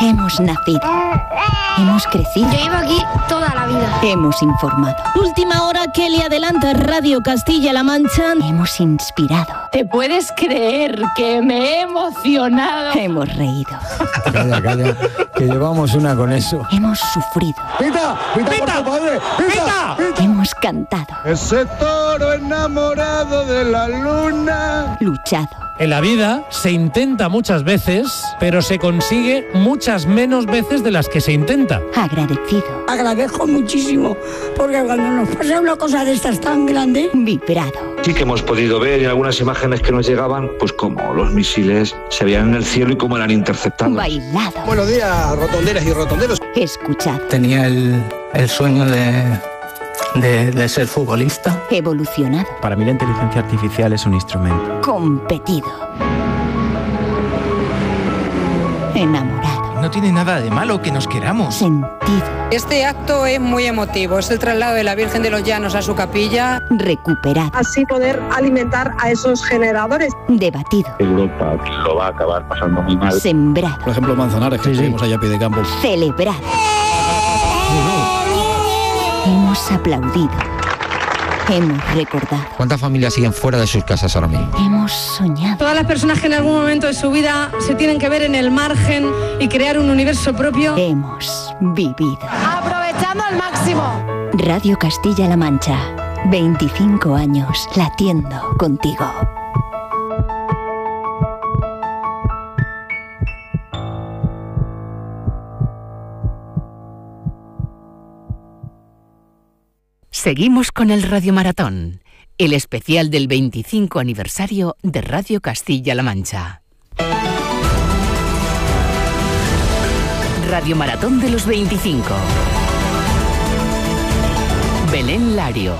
Hemos nacido. Hemos crecido. Yo llevo aquí toda la vida. Hemos informado. Última hora, Kelly adelanta Radio Castilla-La Mancha. Hemos inspirado. ¿Te puedes creer que me he emocionado? Hemos reído. Calla, que llevamos una con eso. Hemos sufrido. ¡Pita! ¡Pita, por tu padre! ¡Pita! Hemos cantado. Ese toro enamorado de la luna. Luchado. En la vida se intenta muchas veces, pero se consigue muchas menos veces de las que se intenta. Agradecido. Agradezco muchísimo, porque cuando nos pasa una cosa de estas tan grande... Vibrado. Sí que hemos podido ver en algunas imágenes que nos llegaban, pues como los misiles se veían en el cielo y cómo eran interceptados. Bailado. Buenos días, rotonderas y rotonderos. Escuchado. Tenía el sueño de ser futbolista. Evolucionado. Para mí la inteligencia artificial es un instrumento. Competido. Enamorado. No tiene nada de malo que nos queramos. Sentido. Este acto es muy emotivo. Es el traslado de la Virgen de los Llanos a su capilla. Recuperado. Así poder alimentar a esos generadores. Debatido. Europa lo va a acabar pasando muy mal. Sembrado. Por ejemplo, Manzanares, que seguimos allá a pie de campo. Celebrado. Hemos aplaudido. Hemos recordado. ¿Cuántas familias siguen fuera de sus casas ahora mismo? Hemos soñado. Todas las personas que en algún momento de su vida se tienen que ver en el margen y crear un universo propio. Hemos vivido. Aprovechando al máximo. Radio Castilla-La Mancha. 25 años latiendo contigo. Seguimos con el Radio Maratón, el especial del 25 aniversario de Radio Castilla-La Mancha. Radio Maratón de los 25. Belén Lario.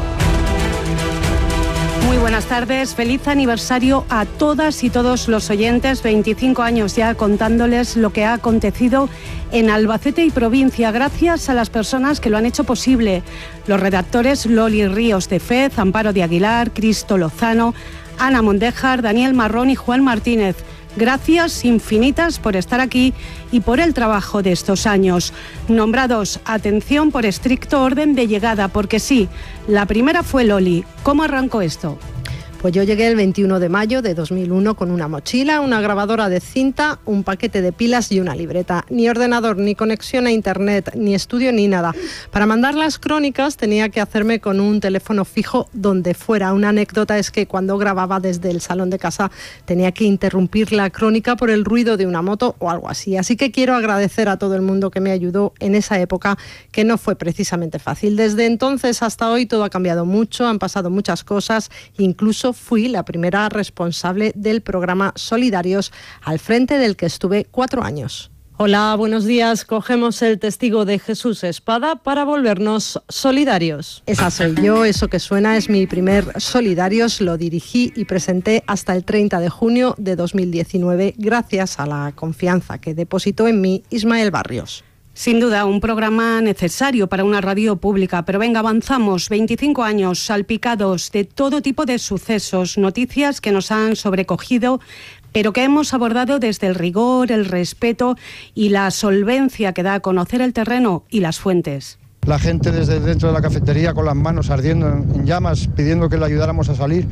Muy buenas tardes, feliz aniversario a todas y todos los oyentes, 25 años ya contándoles lo que ha acontecido en Albacete y provincia, gracias a las personas que lo han hecho posible. Los redactores Loli Ríos de Fez, Amparo de Aguilar, Cristo Lozano, Ana Mondejar, Daniel Marrón y Juan Martínez. Gracias infinitas por estar aquí y por el trabajo de estos años. Nombrados, atención, por estricto orden de llegada, porque sí, la primera fue Loli. ¿Cómo arrancó esto? Pues yo llegué el 21 de mayo de 2001 con una mochila, una grabadora de cinta, un paquete de pilas y una libreta. Ni ordenador, ni conexión a internet, ni estudio, ni nada. Para mandar las crónicas tenía que hacerme con un teléfono fijo donde fuera. Una anécdota es que cuando grababa desde el salón de casa tenía que interrumpir la crónica por el ruido de una moto o algo así. Así que quiero agradecer a todo el mundo que me ayudó en esa época, que no fue precisamente fácil. Desde entonces hasta hoy todo ha cambiado mucho, han pasado muchas cosas, incluso fui la primera responsable del programa Solidarios, al frente del que estuve 4 años. Hola, buenos días. Cogemos el testigo de Jesús Espada para volvernos solidarios. Esa soy yo, eso que suena es mi primer Solidarios. Lo dirigí y presenté hasta el 30 de junio de 2019, gracias a la confianza que depositó en mí Ismael Barrios. Sin duda, un programa necesario para una radio pública, pero venga, avanzamos. 25 años salpicados de todo tipo de sucesos, noticias que nos han sobrecogido, pero que hemos abordado desde el rigor, el respeto y la solvencia que da a conocer el terreno y las fuentes. La gente desde dentro de la cafetería con las manos ardiendo en llamas, pidiendo que le ayudáramos a salir.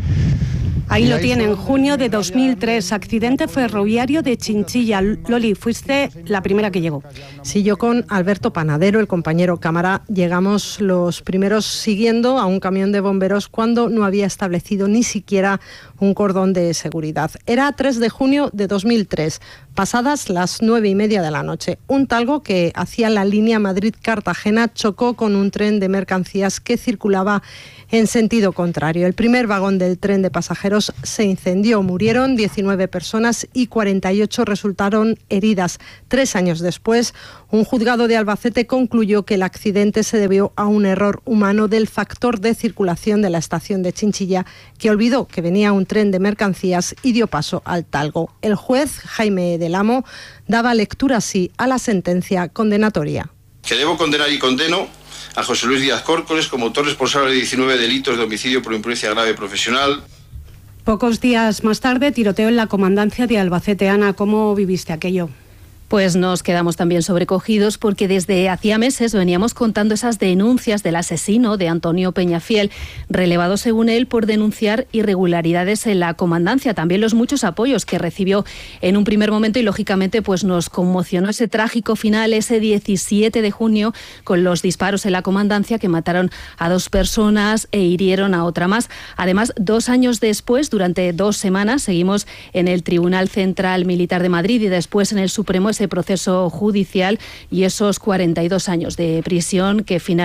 Ahí lo tienen, junio de 2003, accidente ferroviario de Chinchilla. Loli, fuiste la primera que llegó. Sí, yo con Alberto Panadero, el compañero cámara, llegamos los primeros siguiendo a un camión de bomberos cuando no había establecido ni siquiera un cordón de seguridad. Era 3 de junio de 2003, pasadas las 9:30 de la noche. Un talgo que hacía la línea Madrid-Cartagena chocó con un tren de mercancías que circulaba en sentido contrario. El primer vagón del tren de pasajeros se incendió. Murieron 19 personas y 48 resultaron heridas. 3 años después, un juzgado de Albacete concluyó que el accidente se debió a un error humano del factor de circulación de la estación de Chinchilla, que olvidó que venía un tren de mercancías y dio paso al talgo. El juez, Jaime del Amo, daba lectura así a la sentencia condenatoria. Que debo condenar y condeno a José Luis Díaz Córcoles como autor responsable de 19 delitos de homicidio por imprudencia grave profesional. Pocos días más tarde, tiroteo en la comandancia de Albacete. Ana, ¿cómo viviste aquello? Pues nos quedamos también sobrecogidos porque desde hacía meses veníamos contando esas denuncias del asesino de Antonio Peñafiel, relevado según él por denunciar irregularidades en la comandancia. También los muchos apoyos que recibió en un primer momento y lógicamente pues nos conmocionó ese trágico final ese 17 de junio con los disparos en la comandancia que mataron a 2 personas e hirieron a otra más. Además, 2 años después, durante 2 semanas, seguimos en el Tribunal Central Militar de Madrid y después en el Supremo ese proceso judicial y esos 42 años de prisión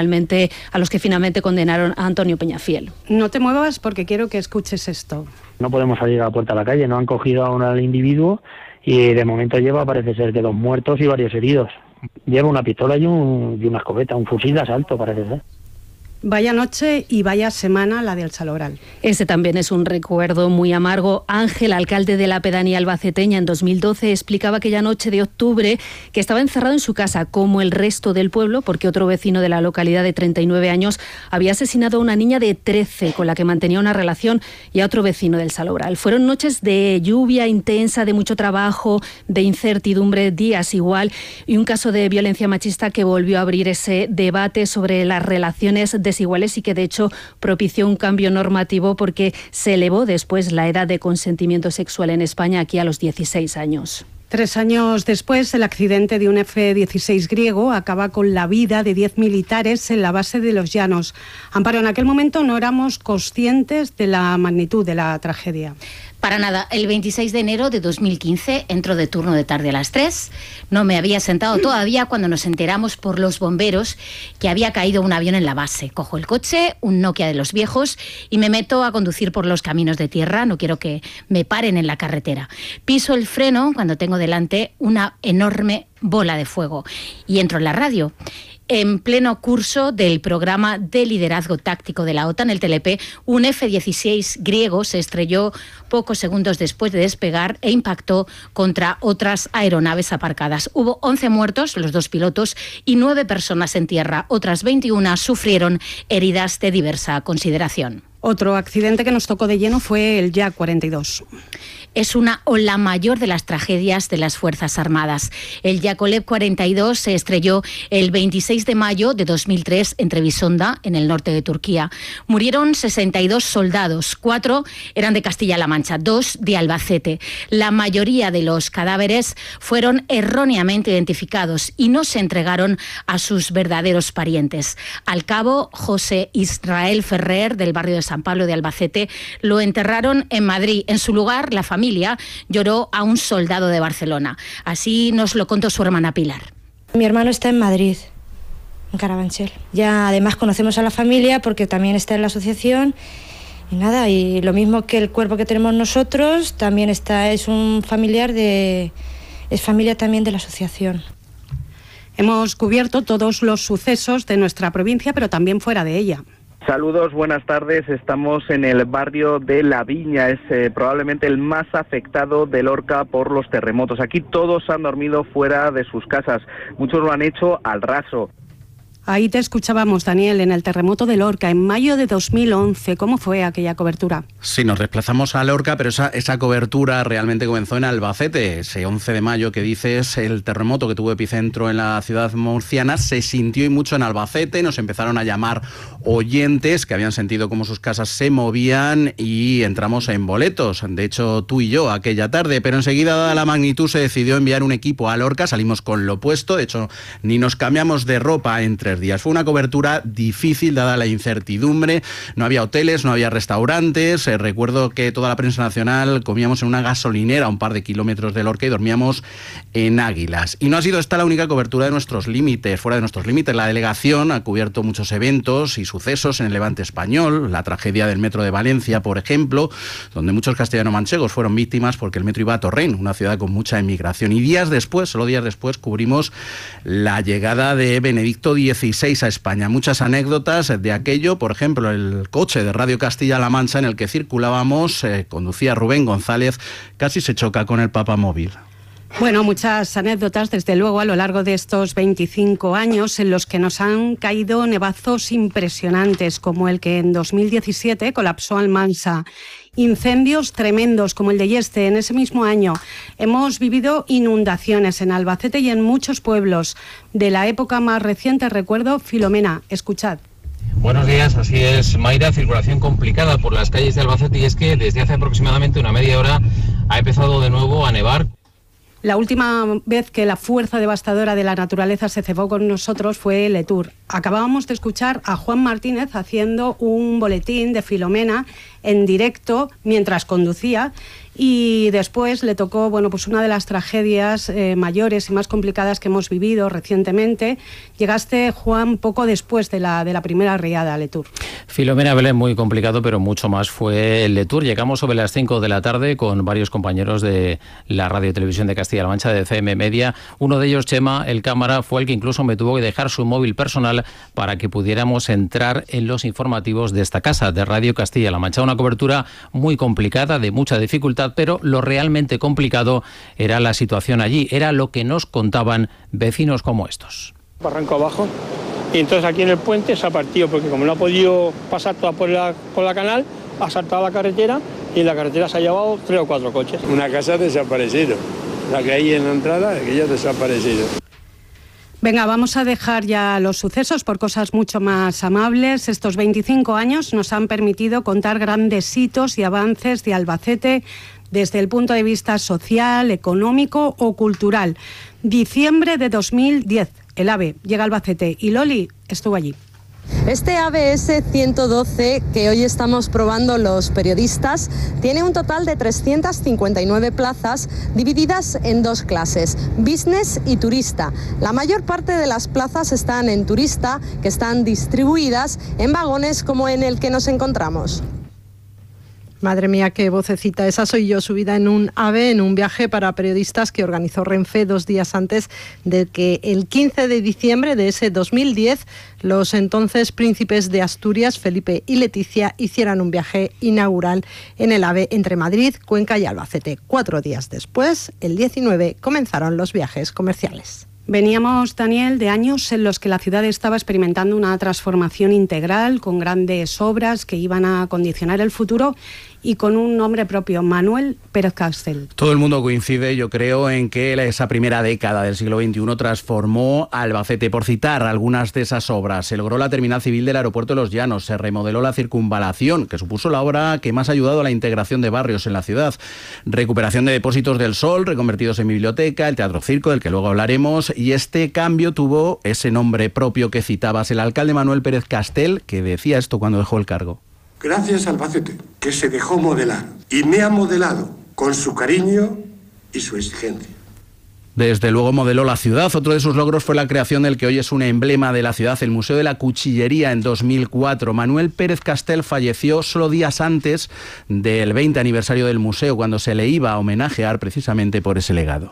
a los que finalmente condenaron a Antonio Peñafiel. No te muevas porque quiero que escuches esto. No podemos salir a la puerta de la calle, no han cogido aún al individuo y de momento parece ser que 2 muertos y varios heridos. Lleva una pistola y una escopeta, un fusil de asalto parece ser. Vaya noche y vaya semana la del Salobral. Ese también es un recuerdo muy amargo. Ángel, alcalde de la pedanía albaceteña en 2012, explicaba aquella noche de octubre que estaba encerrado en su casa como el resto del pueblo porque otro vecino de la localidad de 39 años había asesinado a una niña de 13 con la que mantenía una relación y a otro vecino del Salobral. Fueron noches de lluvia intensa, de mucho trabajo, de incertidumbre, días igual y un caso de violencia machista que volvió a abrir ese debate sobre las relaciones desiguales y que de hecho propició un cambio normativo porque se elevó después la edad de consentimiento sexual en España aquí a los 16 años. 3 años después, el accidente de un F-16 griego acaba con la vida de 10 militares en la base de Los Llanos. Amparo, en aquel momento no éramos conscientes de la magnitud de la tragedia. Para nada, el 26 de enero de 2015 entro de turno de tarde a las 3. No me había sentado todavía cuando nos enteramos por los bomberos que había caído un avión en la base. Cojo el coche, un Nokia de los viejos, y me meto a conducir por los caminos de tierra. No quiero que me paren en la carretera. Piso el freno cuando tengo delante una enorme bola de fuego y entro en la radio. En pleno curso del programa de liderazgo táctico de la OTAN, el TLP, un F-16 griego se estrelló pocos segundos después de despegar e impactó contra otras aeronaves aparcadas. Hubo 11 muertos, los 2 pilotos, y 9 personas en tierra. Otras 21 sufrieron heridas de diversa consideración. Otro accidente que nos tocó de lleno fue el Yak 42. Es una o la mayor de las tragedias de las Fuerzas Armadas. El Yakolev 42 se estrelló el 26 de mayo de 2003 en Trebisonda, en el norte de Turquía. Murieron 62 soldados, 4 eran de Castilla-La Mancha, 2 de Albacete. La mayoría de los cadáveres fueron erróneamente identificados y no se entregaron a sus verdaderos parientes. Al cabo, José Israel Ferrer, del barrio de San Pablo de Albacete, lo enterraron en Madrid. En su lugar, la familia lloró a un soldado de Barcelona. Así nos lo contó su hermana Pilar. Mi hermano está en Madrid, en Carabanchel. Ya además conocemos a la familia porque también está en la asociación y nada, y lo mismo que el cuerpo que tenemos nosotros, también es un familiar es familia también de la asociación. Hemos cubierto todos los sucesos de nuestra provincia, pero también fuera de ella. Saludos, buenas tardes. Estamos en el barrio de La Viña, es probablemente el más afectado de Lorca por los terremotos. Aquí todos han dormido fuera de sus casas, muchos lo han hecho al raso. Ahí te escuchábamos, Daniel, en el terremoto de Lorca, en mayo de 2011. ¿Cómo fue aquella cobertura? Sí, nos desplazamos a Lorca, pero esa cobertura realmente comenzó en Albacete. Ese 11 de mayo que dices, el terremoto que tuvo epicentro en la ciudad murciana, se sintió y mucho en Albacete. Nos empezaron a llamar oyentes que habían sentido cómo sus casas se movían y entramos en boletos. De hecho, tú y yo aquella tarde, pero enseguida, dada la magnitud, se decidió enviar un equipo a Lorca. Salimos con lo puesto, de hecho, ni nos cambiamos de ropa en 3 días. Fue una cobertura difícil dada la incertidumbre, no había hoteles, no había restaurantes. Recuerdo que toda la prensa nacional comíamos en una gasolinera a un par de kilómetros de Lorca y dormíamos en Águilas. Y no ha sido esta la única cobertura de nuestros límites, fuera de nuestros límites. La delegación ha cubierto muchos eventos y sucesos en el Levante español, la tragedia del metro de Valencia, por ejemplo, donde muchos castellano-manchegos fueron víctimas porque el metro iba a Torrent, una ciudad con mucha emigración. Y días después, solo días después, cubrimos la llegada de Benedicto XVI a España. Muchas anécdotas de aquello, por ejemplo, el coche de Radio Castilla-La Mancha en el que circulábamos, conducía Rubén González, casi se choca con el papamóvil. Bueno, muchas anécdotas, desde luego, a lo largo de estos 25 años en los que nos han caído nevazos impresionantes, como el que en 2017 colapsó Almansa Incendios tremendos como el de Yeste en ese mismo año. Hemos vivido inundaciones en Albacete y en muchos pueblos. De la época más reciente recuerdo Filomena. Escuchad. Buenos días, así es, Mayra, circulación complicada por las calles de Albacete y es que desde hace aproximadamente una media hora ha empezado de nuevo a nevar. La última vez que la fuerza devastadora de la naturaleza se cebó con nosotros fue Letur. Acabábamos de escuchar a Juan Martínez haciendo un boletín de Filomena en directo mientras conducía y después le tocó pues una de las tragedias mayores y más complicadas que hemos vivido recientemente. Llegaste, Juan, poco después de la primera riada a Letur. Filomena, Belén, muy complicado, pero mucho más fue el Letur. Llegamos sobre las 5 de la tarde con varios compañeros de la Radio y Televisión de Castilla-La Mancha, de CM Media. Uno de ellos, Chema, el cámara, fue el que incluso me tuvo que dejar su móvil personal para que pudiéramos entrar en los informativos de esta casa, de Radio Castilla-La Mancha. Una cobertura muy complicada, de mucha dificultad, pero lo realmente complicado era la situación allí, era lo que nos contaban vecinos como estos. Barranco abajo, y entonces aquí en el puente se ha partido, porque como no ha podido pasar toda por la canal, ha saltado la carretera y en la carretera se ha llevado 3 o 4 coches. Una casa ha desaparecido, la que hay en la entrada, que ya ha desaparecido. Venga, vamos a dejar ya los sucesos por cosas mucho más amables. Estos 25 años nos han permitido contar grandes hitos y avances de Albacete desde el punto de vista social, económico o cultural. Diciembre de 2010, el AVE llega a Albacete y Loli estuvo allí. Este AVS 112 que hoy estamos probando los periodistas tiene un total de 359 plazas divididas en 2 clases, business y turista. La mayor parte de las plazas están en turista, que están distribuidas en vagones como en el que nos encontramos. Madre mía, qué vocecita. Esa soy yo, subida en un AVE, en un viaje para periodistas que organizó Renfe 2 días antes de que el 15 de diciembre de ese 2010 los entonces príncipes de Asturias, Felipe y Leticia, hicieran un viaje inaugural en el AVE entre Madrid, Cuenca y Albacete. 4 días después, el 19, comenzaron los viajes comerciales. Veníamos, Daniel, de años en los que la ciudad estaba experimentando una transformación integral con grandes obras que iban a condicionar el futuro y con un nombre propio, Manuel Pérez Castel. Todo el mundo coincide, yo creo, en que esa primera década del siglo XXI transformó Albacete. Por citar algunas de esas obras, se logró la terminal civil del aeropuerto de Los Llanos, se remodeló la circunvalación, que supuso la obra que más ha ayudado a la integración de barrios en la ciudad, recuperación de depósitos del Sol, reconvertidos en biblioteca, el Teatro Circo, del que luego hablaremos, y este cambio tuvo ese nombre propio que citabas, el alcalde Manuel Pérez Castel, que decía esto cuando dejó el cargo. Gracias a Albacete, que se dejó modelar y me ha modelado con su cariño y su exigencia. Desde luego modeló la ciudad. Otro de sus logros fue la creación del que hoy es un emblema de la ciudad, el Museo de la Cuchillería, en 2004. Manuel Pérez Castel falleció solo días antes del 20 aniversario del museo, cuando se le iba a homenajear precisamente por ese legado.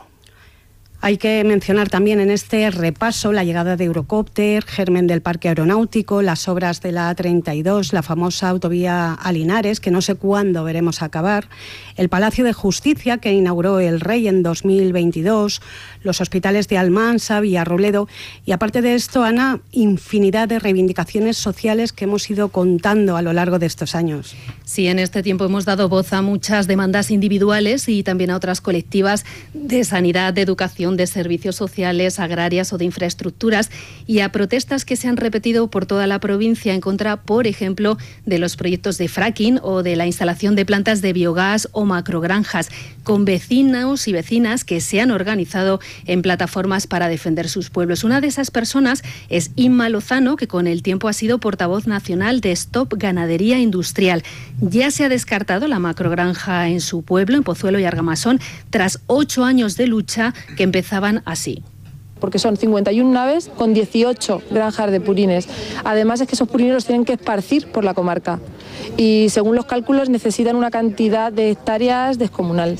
Hay que mencionar también en este repaso la llegada de Eurocopter, germen del Parque Aeronáutico, las obras de la A32, la famosa autovía a Linares, que no sé cuándo veremos acabar, el Palacio de Justicia, que inauguró el Rey en 2022, los hospitales de Almansa, Villarrobledo, y aparte de esto, Ana, infinidad de reivindicaciones sociales que hemos ido contando a lo largo de estos años. Sí, en este tiempo hemos dado voz a muchas demandas individuales y también a otras colectivas de sanidad, de educación, de servicios sociales, agrarias o de infraestructuras, y a protestas que se han repetido por toda la provincia en contra, por ejemplo, de los proyectos de fracking o de la instalación de plantas de biogás o macrogranjas, con vecinos y vecinas que se han organizado en plataformas para defender sus pueblos. Una de esas personas es Inma Lozano, que con el tiempo ha sido portavoz nacional de Stop Ganadería Industrial. Ya se ha descartado la macrogranja en su pueblo, en Pozuelo y Argamasón, tras 8 años de lucha que empezaban así. Porque son 51 naves con 18 granjas de purines. Además es que esos purines los tienen que esparcir por la comarca y según los cálculos necesitan una cantidad de hectáreas descomunal.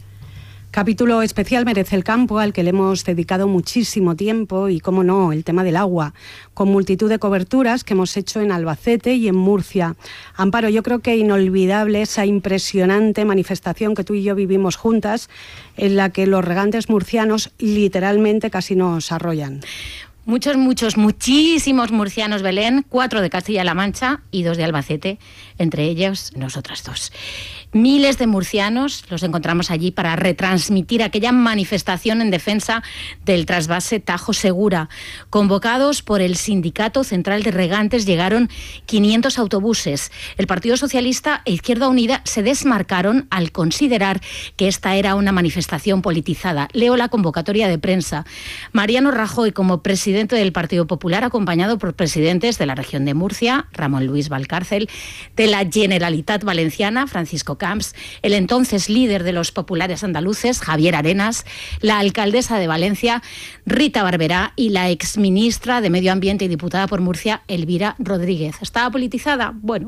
Capítulo especial merece el campo, al que le hemos dedicado muchísimo tiempo, y, cómo no, el tema del agua, con multitud de coberturas que hemos hecho en Albacete y en Murcia. Amparo, yo creo que inolvidable esa impresionante manifestación que tú y yo vivimos juntas, en la que los regantes murcianos literalmente casi nos arrollan. Muchísimos murcianos, Belén, 4 de Castilla-La Mancha y 2 de Albacete, entre ellos nosotras 2. Miles de murcianos los encontramos allí para retransmitir aquella manifestación en defensa del trasvase Tajo Segura. Convocados por el Sindicato Central de Regantes, llegaron 500 autobuses. El Partido Socialista e Izquierda Unida se desmarcaron al considerar que esta era una manifestación politizada. Leo la convocatoria de prensa. Mariano Rajoy, como presidente del Partido Popular, acompañado por presidentes de la región de Murcia, Ramón Luis Valcárcel, de la Generalitat Valenciana, Francisco Camps, el entonces líder de los populares andaluces, Javier Arenas, la alcaldesa de Valencia, Rita Barberá, y la exministra de Medio Ambiente y diputada por Murcia, Elvira Rodríguez. ¿Estaba politizada? Bueno.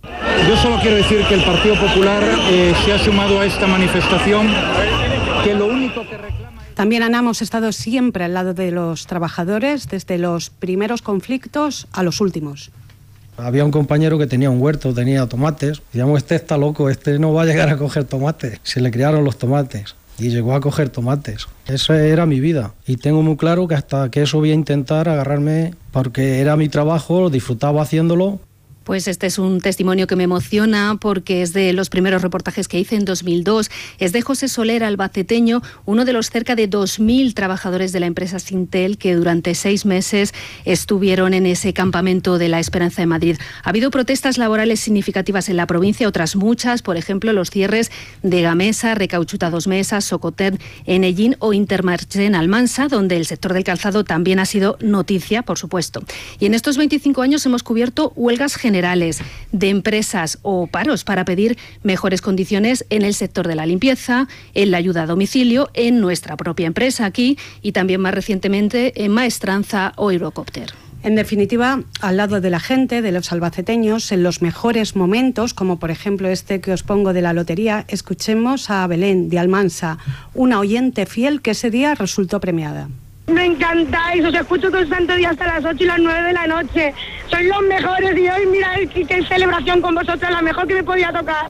Yo solo quiero decir que el Partido Popular se ha sumado a esta manifestación, que lo único que reclama... También, Ana, hemos estado siempre al lado de los trabajadores, desde los primeros conflictos a los últimos. Había un compañero que tenía un huerto, tenía tomates. Digamos, este está loco, este no va a llegar a coger tomates. Se le criaron los tomates y llegó a coger tomates. Esa era mi vida y tengo muy claro que hasta que eso voy a intentar agarrarme, porque era mi trabajo, disfrutaba haciéndolo. Pues este es un testimonio que me emociona porque es de los primeros reportajes que hice en 2002. Es de José Soler, albaceteño, uno de los cerca de 2.000 trabajadores de la empresa Sintel que durante 6 meses estuvieron en ese campamento de La Esperanza de Madrid. Ha habido protestas laborales significativas en la provincia, otras muchas, por ejemplo, los cierres de Gamesa, Recauchuta Dos Mesas, Socoter en Ellín o Intermarché en Almansa, donde el sector del calzado también ha sido noticia, por supuesto. Y en estos 25 años hemos cubierto huelgas generales de empresas o paros para pedir mejores condiciones en el sector de la limpieza, en la ayuda a domicilio, en nuestra propia empresa aquí y también más recientemente en Maestranza o Eurocopter. En definitiva, al lado de la gente, de los albaceteños, en los mejores momentos, como por ejemplo este que os pongo de la lotería, escuchemos a Belén de Almansa, una oyente fiel que ese día resultó premiada. Me encantáis, os escucho todo el santo día hasta las 8 y las 9 de la noche. Sois los mejores y hoy mirad qué celebración con vosotros, la mejor que me podía tocar.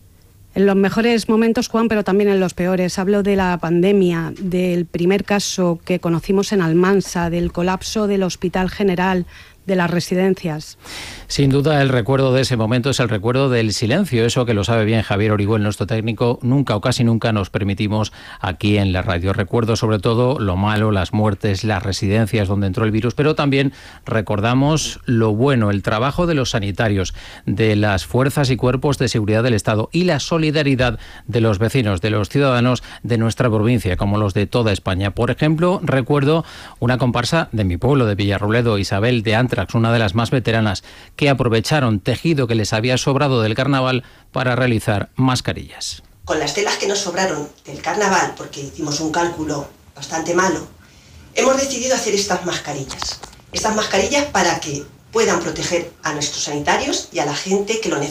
En los mejores momentos, Juan, pero también en los peores. Hablo de la pandemia, del primer caso que conocimos en Almansa, del colapso del Hospital General, de las residencias. Sin duda, el recuerdo de ese momento es el recuerdo del silencio, eso que lo sabe bien Javier Orihuel, nuestro técnico. Nunca o casi nunca nos permitimos aquí en la radio. Recuerdo sobre todo lo malo, las muertes, las residencias donde entró el virus, pero también recordamos lo bueno, el trabajo de los sanitarios, de las fuerzas y cuerpos de seguridad del Estado y la solidaridad de los vecinos, de los ciudadanos de nuestra provincia, como los de toda España. Por ejemplo, recuerdo una comparsa de mi pueblo, de Villarrobledo, Isabel de Antrax, una de las más veteranas, que aprovecharon tejido que les había sobrado del carnaval para realizar mascarillas. Con las telas que nos sobraron del carnaval, porque hicimos un cálculo bastante malo, hemos decidido hacer estas mascarillas. Estas mascarillas para que puedan proteger a nuestros sanitarios y a la gente que lo necesita.